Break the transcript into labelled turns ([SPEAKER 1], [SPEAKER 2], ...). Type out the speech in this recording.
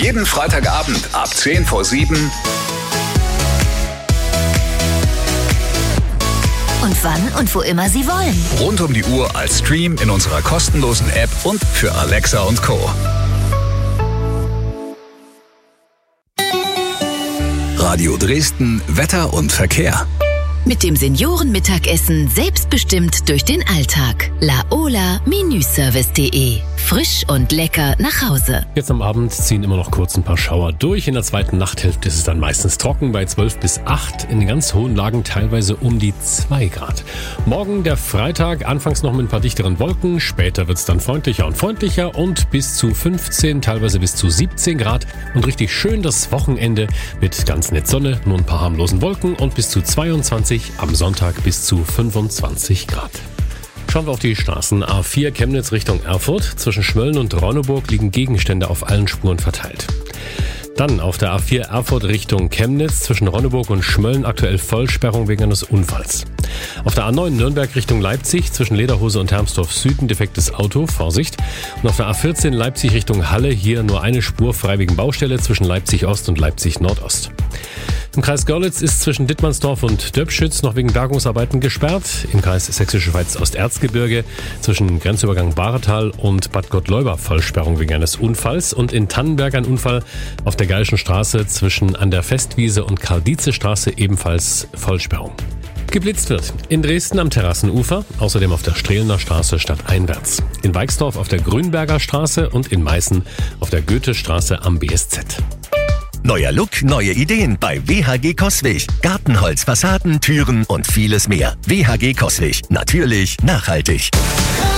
[SPEAKER 1] Jeden Freitagabend ab 10 vor 7.
[SPEAKER 2] Und wann und wo immer Sie wollen.
[SPEAKER 1] Rund um die Uhr als Stream in unserer kostenlosen App und für Alexa und Co. Radio Dresden, Wetter und Verkehr.
[SPEAKER 2] Mit dem Seniorenmittagessen selbstbestimmt durch den Alltag. Laola Menüservice.de. Frisch und lecker nach Hause.
[SPEAKER 3] Jetzt am Abend ziehen immer noch kurz ein paar Schauer durch. In der zweiten Nachthälfte ist es dann meistens trocken bei 12 bis 8. In den ganz hohen Lagen teilweise um die 2 Grad. Morgen der Freitag, anfangs noch mit ein paar dichteren Wolken. Später wird es dann freundlicher und bis zu 15, teilweise bis zu 17 Grad. Und richtig schön das Wochenende mit ganz nett Sonne, nur ein paar harmlosen Wolken und bis zu 22, am Sonntag bis zu 25 Grad. Schauen wir auf die Straßen. A4 Chemnitz Richtung Erfurt. Zwischen Schmölln und Ronneburg liegen Gegenstände auf allen Spuren verteilt. Dann auf der A4 Erfurt Richtung Chemnitz. Zwischen Ronneburg und Schmölln aktuell Vollsperrung wegen eines Unfalls. Auf der A9 Nürnberg Richtung Leipzig. Zwischen Lederhose und Hermsdorf Süden defektes Auto. Vorsicht. Und auf der A14 Leipzig Richtung Halle. Hier nur eine Spur frei wegen Baustelle zwischen Leipzig Ost und Leipzig Nordost. Im Kreis Görlitz ist zwischen Dittmannsdorf und Döbschütz noch wegen Bergungsarbeiten gesperrt. Im Kreis Sächsische Schweiz Osterzgebirge zwischen Grenzübergang Bahretal und Bad Gottleuba Vollsperrung wegen eines Unfalls. Und in Tannenberg ein Unfall auf der Geilschen Straße zwischen an der Festwiese und Karl-Dietze-Straße ebenfalls Vollsperrung. Geblitzt wird in Dresden am Terrassenufer, außerdem auf der Strehlener Straße stadteinwärts. In Weixdorf auf der Grünberger Straße und in Meißen auf der Goethestraße am BSZ.
[SPEAKER 4] Neuer Look, neue Ideen bei WHG Coswig. Gartenholz, Fassaden, Türen und vieles mehr. WHG Coswig. Natürlich nachhaltig.